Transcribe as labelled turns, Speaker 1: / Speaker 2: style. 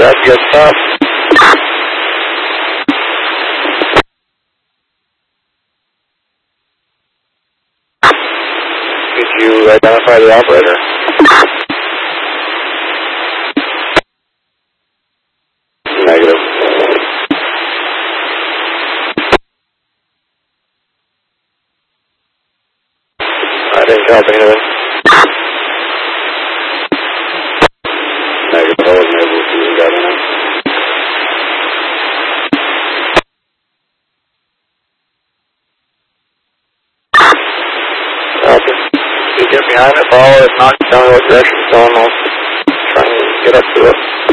Speaker 1: up, you got stop. Did you identify the operator? Negative. I didn't copy anything. Negative, I wasn't able to do that anything. Copy. You get behind it, follow it, if not, tell me what direction it's going, I'll try and get up to it.